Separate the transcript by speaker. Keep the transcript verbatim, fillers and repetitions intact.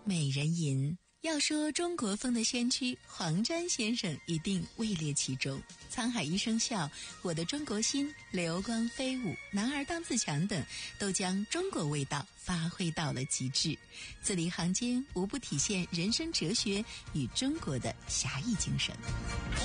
Speaker 1: 美人吟。要说中国风的先驱，黄沾先生一定位列其中。沧海一声笑、我的中国心、流光飞舞、男儿当自强等，都将中国味道发挥到了极致，字里行间无不体现人生哲学与中国的侠义精神。